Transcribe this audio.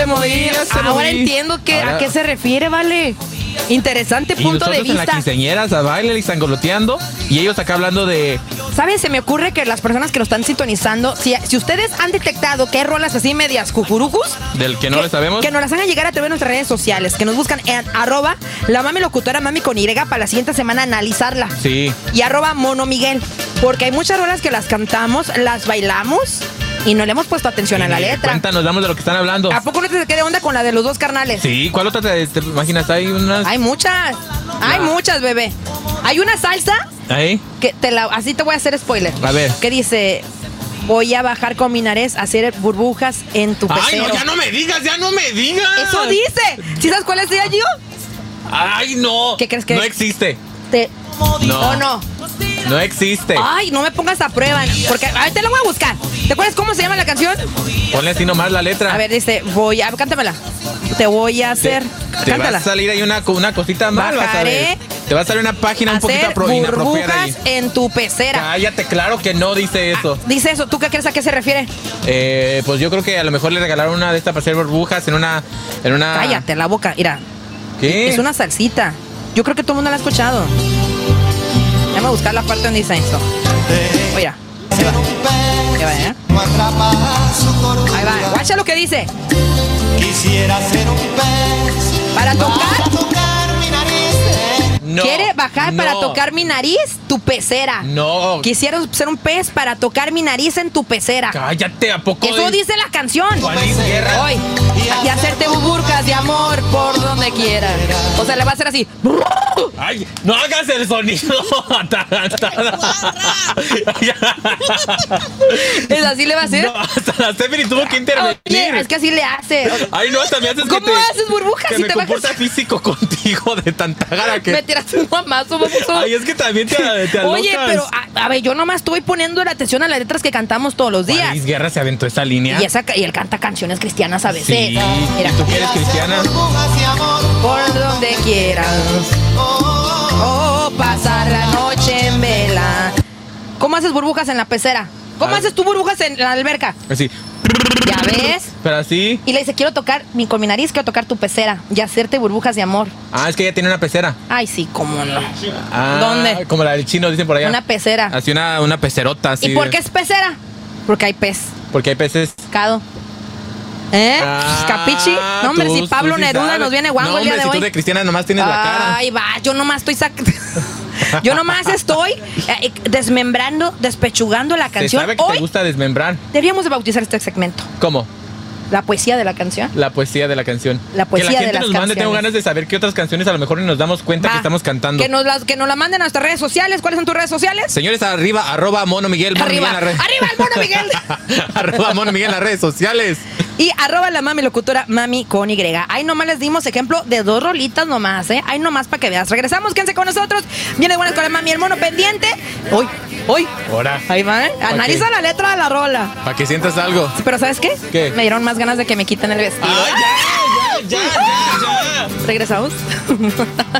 se movía. Ahora entiendo a qué se refiere, vale. Interesante punto de vista. En la quinceañera a baile, le están goloteando. Y ellos acá hablando de... ¿Sabes? Se me ocurre que las personas que lo están sintonizando, si ustedes han detectado que hay rolas así medias cucurucus, del que no le sabemos, que nos las hagan llegar a través de nuestras redes sociales, que nos buscan en @la mami locutora, mami con Y, para la siguiente semana analizarla. Sí. Y @Mono Miguel. Porque hay muchas rolas que las cantamos, las bailamos y no le hemos puesto atención a la letra. Cuéntanos, damos de lo que están hablando. ¿A poco no te saqué de onda con la de los dos carnales? Sí, ¿cuál otra te imaginas? Hay unas... Hay muchas. Hay muchas, bebé. Hay una salsa. ¿Ahí? Que así te voy a hacer spoiler. A ver. Que dice: voy a bajar con mi nariz a hacer burbujas en tu pecero. ¡Ay, no, ya no me digas! Eso dice. ¿Sí sabes cuál es ella, Gio? ¡Ay, no! ¿Qué crees que no existe? No. No existe. Ay, no me pongas a prueba. Porque ahorita la voy a buscar. ¿Te acuerdas cómo se llama la canción? Ponle así nomás la letra. A ver, dice, cántamela. Te voy a hacer. Te va a salir ahí una cosita mal, vas a ver. Te va a salir una página un poquito inapropiada ahí. En tu pecera. Cállate, claro que no dice eso. Dice eso. ¿Tú qué crees a qué se refiere? Pues yo creo que a lo mejor le regalaron una de estas para hacer burbujas en una... Cállate la boca, mira. ¿Qué? Es una salsita. Yo creo que todo el mundo la ha escuchado. Déjame buscar la parte donde dice esto. Oye, ahí va, ¿eh? Ahí va, guacha lo que dice. Quisiera ser un pez para tocar mi nariz. No, quiere bajar para tocar mi nariz, tu pecera. No. Quisiera ser un pez para tocar mi nariz en tu pecera. Cállate, ¿a poco? Eso dice la canción. Juanín Guerra. Hoy. Y hacerte burbujas de amor por donde quieras. O sea, le va a hacer así. Ay, no hagas el sonido. ¿Es así le va a hacer? No, hasta la Stephanie tuvo que intervenir. Oye, es que así le hace. Ay, no, hasta me haces ¿Cómo haces burbujas que si me te comporta bajas? físico contigo de tanta gara que... Me tiraste un mamazo, baboso. Ay, es que también te alocas. Oye, pero a ver, yo nomás estoy poniendo la atención a las letras que cantamos todos los días. Luis Guerra se aventó esa línea. Y él canta canciones cristianas a veces. Sí. Mira. ¿Y tú que eres cristiana? Por donde quieras. Pasar la noche en vela. ¿Cómo haces burbujas en la pecera? ¿Cómo haces tú burbujas en la alberca? Así. ¿Ya ves? Pero así. Y le dice, quiero tocar, con mi nariz quiero tocar tu pecera y hacerte burbujas de amor. Ah, es que ella tiene una pecera. Ay, sí, cómo no. Ah, ¿dónde? Como la del chino, dicen por allá. Una pecera. Así una pecerota. Así ¿Y por qué es pecera? Porque hay pez. Porque hay peces. Pescado. ¿Capichi? No, hombre, si Pablo Neruda sabes. nos viene guango el día de si hoy. tú de cristiana nomás tienes la cara. Ay, va, yo nomás estoy yo nomás estoy desmembrando, despechugando la canción. Se sabe que hoy te gusta desmembrar. Deberíamos de bautizar este segmento. ¿Cómo? La poesía de la canción. La poesía de la canción. La poesía que la de gente las nos mande, canciones. tengo ganas de saber qué otras canciones a lo mejor ni nos damos cuenta que estamos cantando. Que nos la manden a nuestras redes sociales. ¿Cuáles son tus redes sociales? Señores, arriba, @Mono Miguel. Arriba el Mono Miguel. @Mono Miguel en las redes sociales. Y @la mami locutora, mami con Y. Ahí nomás les dimos ejemplo de 2 rolitas nomás, ¿eh? Ahí nomás para que veas. Regresamos, quédense con nosotros. Viene buenas con la mami, el mono pendiente. Hoy. Ahora. Ahí va, ¿eh? Analiza la letra de la rola. Para que sientas algo. Sí, pero ¿sabes qué? ¿Qué? Me dieron más ganas de que me quiten el vestido. Ay, ya. Regresamos.